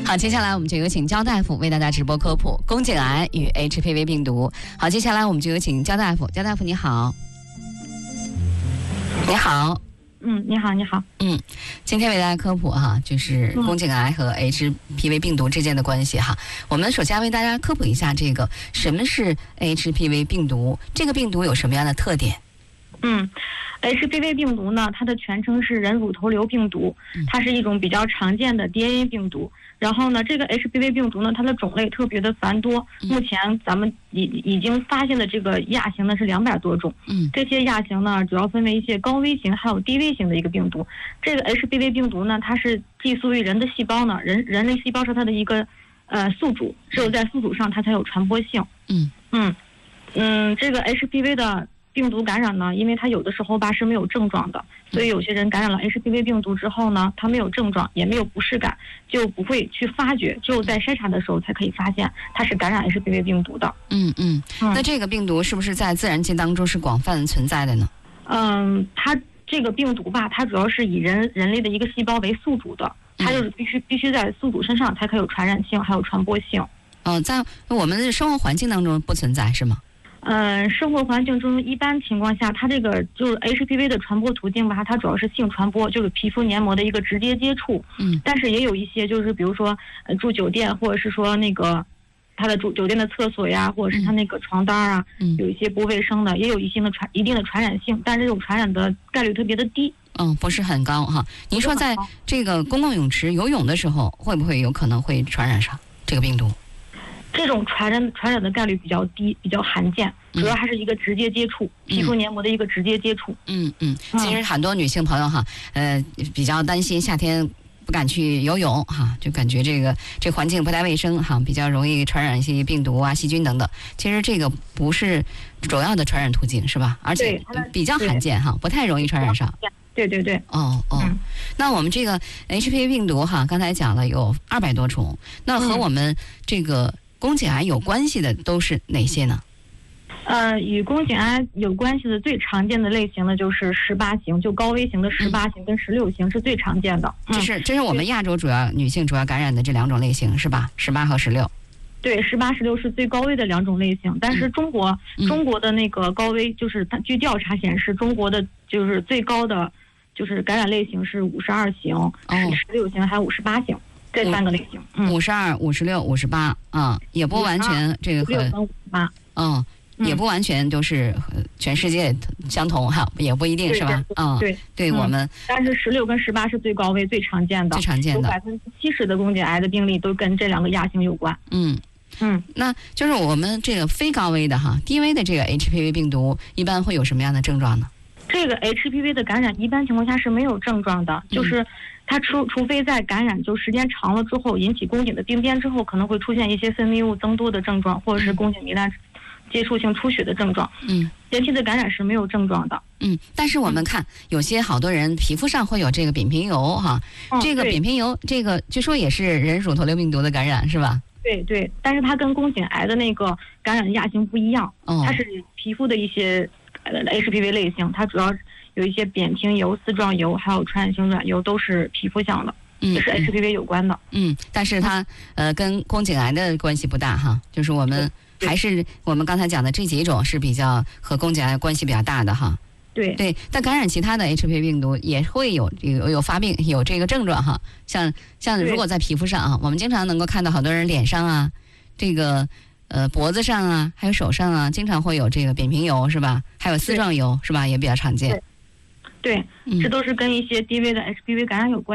好，接下来我们就有请焦大夫为大家直播科普宫颈癌与 HPV 病毒。好，接下来我们就有请焦大夫。焦大夫你好。你好。 你好，你好。 今天为大家科普哈，就是宫颈癌和 HPV 病毒之间的关系哈。我们首先为大家科普一下这个什么是 HPV 病毒，这个病毒有什么样的特点 ？HPV 病毒呢，它的全称是人乳头瘤病毒，它是一种比较常见的 DNA 病毒。然后呢，这个 HPV 病毒呢，它的种类特别的繁多。目前咱们已经发现的这个亚型呢是200多种。这些亚型呢，主要分为一些高危型还有低危型的一个病毒。这个 HPV 病毒呢，它是寄宿于人的细胞呢，人类细胞是它的一个宿主，只有在宿主上它才有传播性。这个 HPV 的病毒感染呢，因为它有的时候是没有症状的，所以有些人感染了 HPV 病毒之后呢，他没有症状，也没有不适感，就不会去发觉，只有在筛查的时候才可以发现它是感染 HPV 病毒的。 那这个病毒是不是在自然界当中是广泛存在的呢？ 它这个病毒它主要是以人类的一个细胞为宿主的，它就是必须在宿主身上才可以有传染性，还有传播性。 在我们的生活环境当中不存在是吗？ 生活环境中一般情况下，它这个就是 HPV 的传播途径吧，它主要是性传播，就是皮肤黏膜的一个直接接触。但是也有一些就是比如说住酒店，或者是说那个它的酒店的厕所呀，或者是它那个床单啊，有一些不卫生的，也有一定的传染性，但是这种传染的概率特别的低。 不是很高哈。您说在这个公共泳池游泳的时候，会不会有可能会传染上这个病毒？ 这种传染的概率比较低，比较罕见，主要还是一个直接接触，皮肤黏膜的一个直接接触。 其实很多女性朋友哈，比较担心夏天不敢去游泳哈，就感觉这环境不太卫生哈，比较容易传染一些病毒啊、细菌等等。其实这个不是主要的传染途径是吧？而且比较罕见哈，不太容易传染上。 对。 那我们这个 HPV 病毒哈，刚才讲了有200多种，那和我们这个宫颈癌有关系的都是哪些呢？ 与宫颈癌有关系的最常见的类型呢，就是18型，就高危型的18型跟16型是最常见的。 这是我们亚洲女性主要感染的这2种类型是吧？18和16。 对，18、16是最高危的2种类型，但是中国的那个高危，就是据调查显示，中国的就是最高的就是感染类型是52型、16型还有58型。这3个类型 ，52、56、58也不完全这个和 58，也不完全都是全世界相同哈，也不一定是吧？对，我们但是16跟18是最高危、最常见的，有70%的宫颈癌的病例都跟这2个亚型有关。 那就是我们这个非高危的哈，低危的这个 HPV 病毒一般会有什么样的症状呢？ 这个 HPV 的感染一般情况下是没有症状的，就是它除非在感染就时间长了之后引起宫颈的病变之后，可能会出现一些分泌物增多的症状，或者是宫颈糜烂接触性出血的症状。前期的感染是没有症状的。 但是我们看有些好多人皮肤上会有这个扁平疣哈，这个扁平疣这个据说也是人乳头瘤病毒的感染是吧？ 对，但是它跟宫颈癌的那个感染亚型不一样，它是皮肤的一些HPV 类型，它主要有一些扁平疣、丝状疣，还有传染性软疣，都是皮肤上的，也是 HPV 有关的。 但是它跟宫颈癌的关系不大哈，就是我们还是我们刚才讲的这几种是比较和宫颈癌关系比较大的哈。对，但感染其他的 HPV 病毒也会有发病，有这个症状哈。像如果在皮肤上啊，我们经常能够看到好多人脸上啊，这个脖子上啊，还有手上啊，经常会有这个扁平疣是吧？还有丝状疣是吧？也比较常见。 对，这都是跟一些低危的 HPV 感染有关。